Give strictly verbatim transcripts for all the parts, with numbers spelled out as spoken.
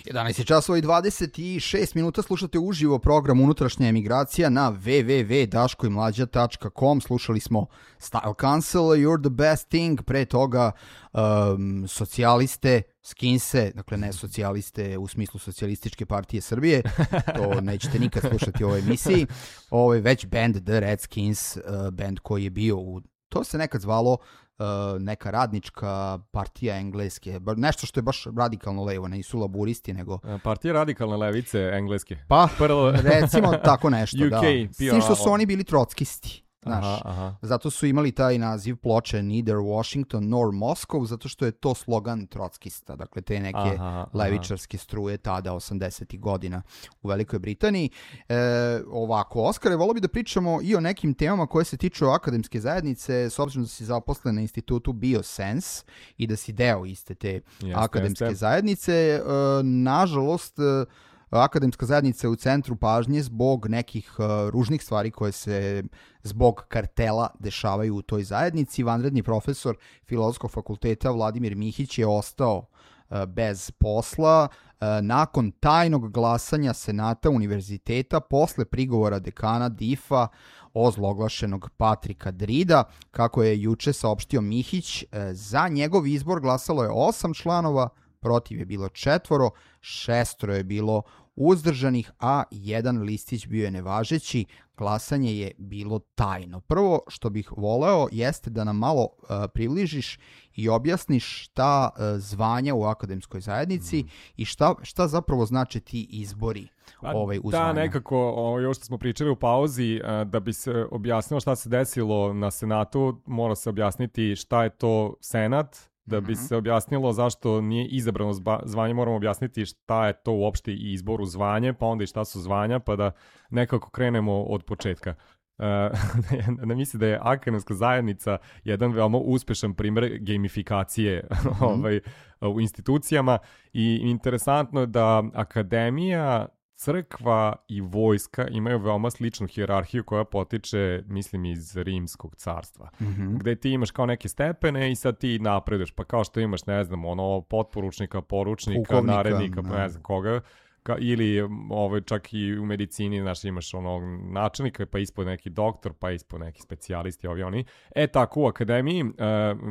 jedanaest časova i dvadeset šest minuta, slušate uživo program Unutrašnja emigracija na w w w tačka daško i mlađa tačka com. Slušali smo Style Council, You're the Best Thing, pre toga um, socijaliste, Skinse, dakle ne socijaliste u smislu socijalističke partije Srbije, to nećete nikad slušati u ovoj emisiji, ovo je već band The Redskins, uh, band koji je bio u, to se nekad zvalo Uh, neka radnička partija engleske, nešto što je baš radikalno levo, nisu laburisti, nego... Partija radikalne levice engleske. Pa, Prvo... recimo tako nešto, U K, da. S tim što su oni bili trockisti. Znaš, aha, aha. Zato su imali taj naziv ploče Neither Washington nor Moscow, zato što je to slogan trockista, dakle te neke aha, levičarske struje tada osamdesetih godina u Velikoj Britaniji. E, ovako, Oskare, volio bi da pričamo i o nekim temama koje se tiču akademske zajednice, s obzirom da si zaposlen na institutu Biosense i da si deo iste te jeste, akademske jeste. zajednice. E, nažalost, akademska zajednica je u centru pažnje zbog nekih uh, ružnih stvari koje se zbog kartela dešavaju u toj zajednici. Vanredni profesor Filozofskog fakulteta Vladimir Mihić je ostao uh, bez posla uh, nakon tajnog glasanja Senata univerziteta posle prigovora dekana D I F-a ozloglašenog Patrika Drida. Kako je juče saopštio Mihić, uh, za njegov izbor glasalo je osam članova, protiv je bilo četvoro, šestoro je bilo uzdržanih, a jedan listić bio je nevažeći. Glasanje je bilo tajno. Prvo što bih voleo jeste da nam malo uh, približiš i objasniš šta uh, zvanja u akademskoj zajednici mm. i šta, šta zapravo znači ti izbori ovaj, u zvanja. Da, nekako, ovo što smo pričali u pauzi, uh, da bi se objasnilo šta se desilo na Senatu, mora se objasniti šta je to Senat. Da bi se objasnilo zašto nije izabrano zvanje, moramo objasniti šta je to uopšte i izbor u zvanje, pa onda i šta su zvanja, pa da nekako krenemo od početka. Uh, ne mislim da je akademska zajednica jedan veoma uspešan primjer gamifikacije mm-hmm. ovaj, u institucijama i interesantno je da akademija, crkva i vojska imaju veoma sličnu hijerarhiju koja potiče, mislim, iz Rimskog carstva. Mm-hmm. Gde ti imaš kao neke stepene i sad ti napreduješ, pa kao što imaš, ne znam, ono, potporučnika, poručnika, pukovnika, narednika, pa ne znam koga, ka, ili ovaj, čak i u medicini, znaš, imaš onog načelnika, pa ispod neki doktor, pa ispod neki specijalisti, ovi oni. E tako, u akademiji uh,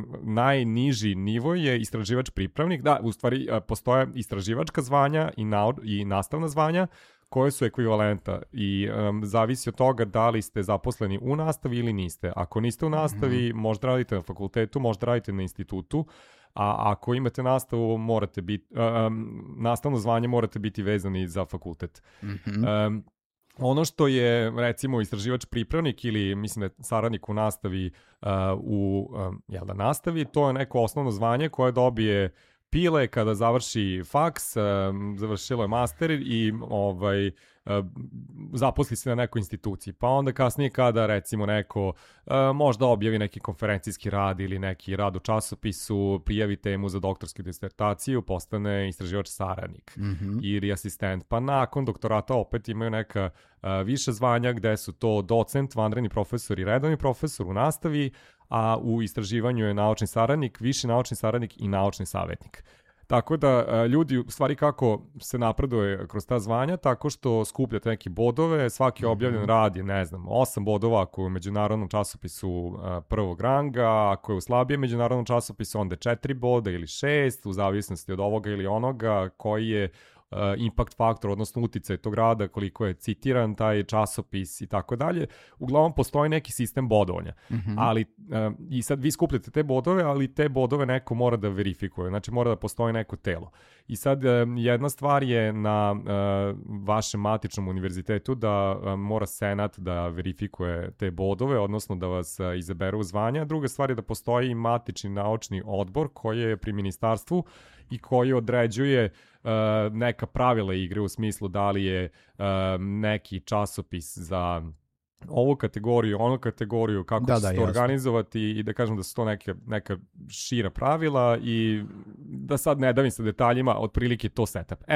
najniži nivo je istraživač pripravnik. Da, u stvari uh, postoje istraživačka zvanja i, na, i nastavna zvanja koje su ekvivalenta i um, zavisi od toga da li ste zaposleni u nastavi ili niste. Ako niste u nastavi, mm-hmm. možda radite na fakultetu, možda radite na institutu, a ako imate nastavu, morate biti, um, nastavno zvanje morate biti vezani za fakultet. Mm-hmm. Um, ono što je, recimo, istraživač pripravnik ili, mislim da je saradnik u nastavi uh, u um, jel da, nastavi, to je neko osnovno zvanje koje dobije pile kada završi faks, um, završilo je master i ovaj, um, zaposli se na nekoj instituciji. Pa onda kasnije kada recimo neko uh, možda objavi neki konferencijski rad ili neki rad u časopisu, prijavi temu za doktorsku disertaciju, postane istraživač saradnik mm-hmm. ili asistent. Pa nakon doktorata opet imaju neka uh, više zvanja gde su to docent, vanredni profesor i redovni profesor u nastavi, a u istraživanju je naučni saradnik, viši naučni saradnik i naučni savjetnik. Tako da ljudi, u stvari kako se napreduje kroz ta zvanja, tako što skupljate neke bodove, svaki objavljen rad je, ne znam, osam bodova ako je u međunarodnom časopisu prvog ranga, ako je u slabijem međunarodnom časopisu onda četiri boda ili šest, u zavisnosti od ovoga ili onoga, koji je Uh, impact faktor, odnosno uticaj tog rada, koliko je citiran taj časopis i tako dalje. Uglavnom postoji neki sistem bodovanja. Mm-hmm. Ali, uh, i sad vi skupljate te bodove, ali te bodove neko mora da verifikuje. Znači mora da postoji neko telo. I sad uh, jedna stvar je na uh, vašem matičnom univerzitetu da uh, mora senat da verifikuje te bodove, odnosno da vas uh, izaberu u zvanja. Druga stvar je da postoji matični naučni odbor koji je pri ministarstvu i koji određuje uh, neka pravila igre u smislu da li je uh, neki časopis za ovu kategoriju, onu kategoriju, kako da, će da, se to jasno. organizovati i da kažem da su to neke, neka šira pravila i da sad ne davim sa detaljima, otprilike to setup. E, uh,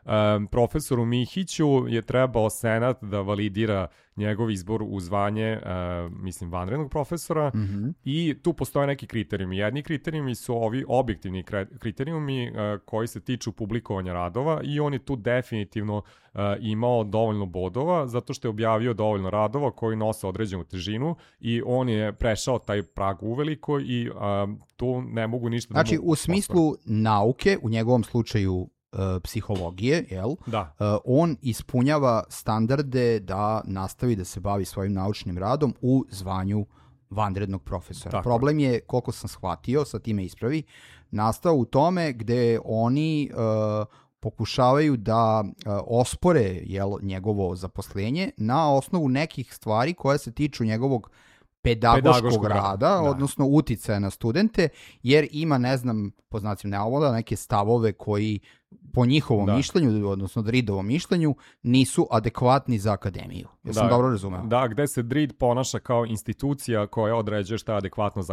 Um, profesoru Mihiću je trebao senat da validira njegov izbor u zvanje, uh, mislim, vanrednog profesora mm-hmm. i tu postoje neki kriterijumi. Jedni kriterijumi su ovi objektivni kriterijumi uh, koji se tiču publikovanja radova i on je tu definitivno uh, imao dovoljno bodova zato što je objavio dovoljno radova koji nose određenu težinu i on je prešao taj prag uveliko i uh, tu ne mogu ništa znači, da mu... Znači, u smislu postoje. Nauke, u njegovom slučaju Uh, psihologije, jel? Da. Uh, on ispunjava standarde da nastavi da se bavi svojim naučnim radom u zvanju vanrednog profesora. Tako. Problem je, koliko sam shvatio, sa time ispravi, nastao u tome gde oni uh, pokušavaju da uh, ospore jel, njegovo zaposlenje na osnovu nekih stvari koje se tiču njegovog pedagoškog, pedagoškog rada, da. Odnosno uticaja na studente, jer ima, ne znam, po znacima navoda, neke stavove koji po njihovom da. mišljenju, odnosno Dridovom mišljenju, nisu adekvatni za akademiju. Ja sam da, dobro razumeo. Da, gde se Drid ponaša kao institucija koja određuje šta je adekvatno za